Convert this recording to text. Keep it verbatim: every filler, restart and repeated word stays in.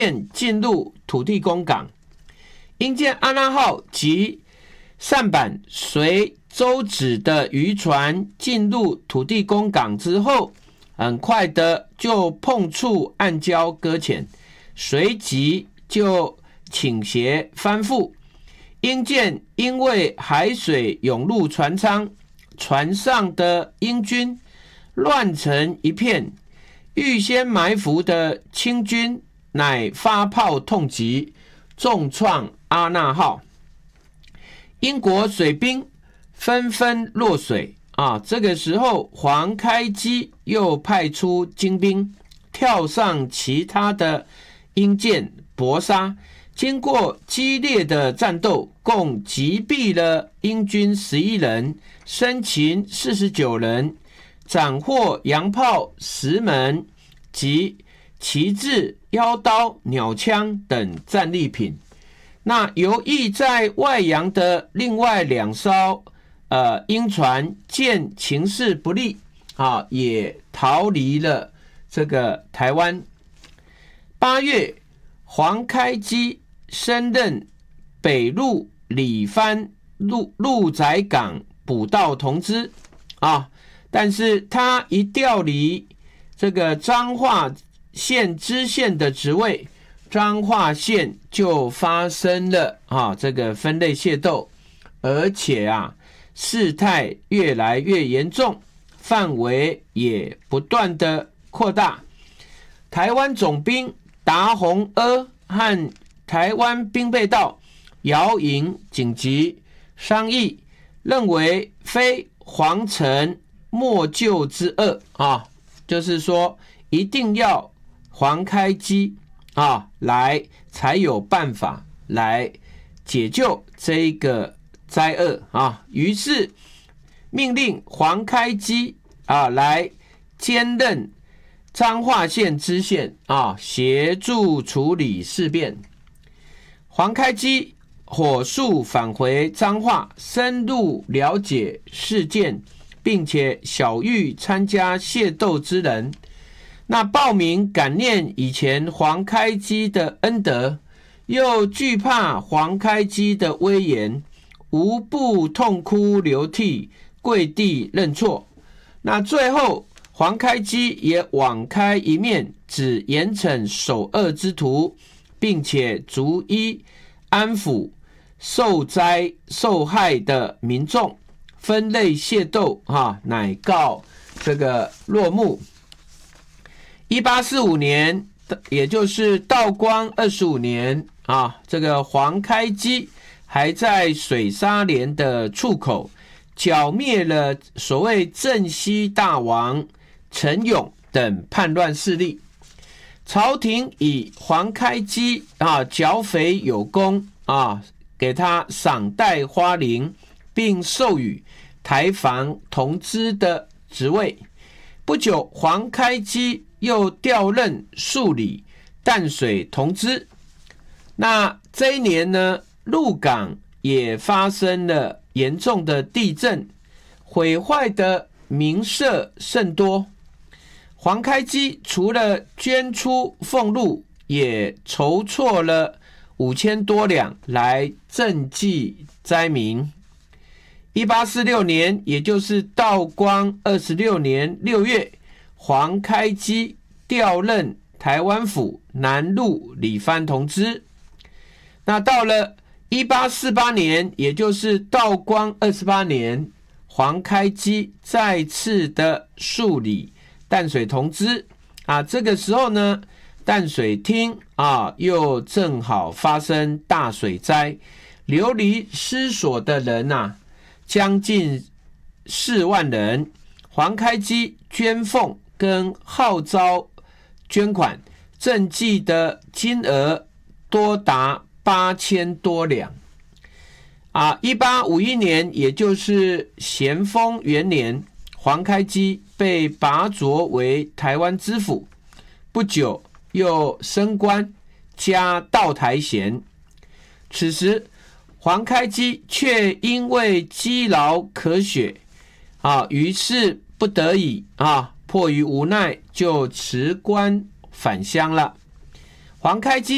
进入土地公港，因见阿那号及舢板随舟子的渔船进入土地公港之后，很快的就碰触暗礁搁浅，随即就倾斜翻覆。因见因为海水涌入船舱，船上的英军乱成一片，预先埋伏的清军乃发炮痛击，重创阿那号。英国水兵纷纷落水啊！这个时候，黄开基又派出精兵跳上其他的英舰搏杀，经过激烈的战斗，共击毙了英军十一人，生擒四十九人，斩获洋炮十门及旗帜、腰刀、鸟枪等战利品。那由于在外洋的另外两艘呃英船见情势不利啊，也逃离了这个台湾。八月，黄开基升任北路里番陆陆载港捕盗同知啊，但是他一调离这个彰化县知县的职位，彰化县就发生了啊这个分类械斗，而且啊事态越来越严重，范围也不断的扩大。台湾总兵达洪阿和台湾兵备道姚营紧急商议，认为非皇城莫救之恶啊，就是说一定要黄开基啊，来才有办法来解救这个灾厄啊。于是命令黄开基啊来兼任彰化县知县啊，协助处理事变。黄开基火速返回彰化，深入了解事件，并且晓谕参加械斗之人。那报名感念以前黄开基的恩德，又惧怕黄开基的威严，无不痛哭流涕，跪地认错。那最后黄开基也网开一面，只严惩首恶之徒，并且逐一安抚受灾受害的民众，分类械斗啊，乃告这个落幕。一八四五年，也就是道光二十五年啊，这个黄开基还在水沙连的出口剿灭了所谓镇西大王陈勇等叛乱势力。朝廷以黄开基啊剿匪有功啊，给他赏戴花翎，并授予台防同知的职位。不久，黄开基又调任数理淡水同知。那这一年呢，鹿港也发生了严重的地震，毁坏的民舍甚多。黄开基除了捐出俸禄，也筹措了五千多两来赈济灾民。一八四六年，也就是道光二十六年六月，黄开基调任台湾府南路理番同知。那到了一八四八年，也就是道光二十八年，黄开基再次的数理淡水同知啊。这个时候呢，淡水厅啊又正好发生大水灾，流离失所的人啊将近四万人。黄开基捐奉跟号召捐款赈济的金额多达八千多两啊。一八五一年，也就是咸丰元年，黄开基被拔擢为台湾知府，不久又升官加道台衔。此时黄开基却因为积劳可雪啊，于是不得已啊，迫于无奈就辞官返乡了。黄开基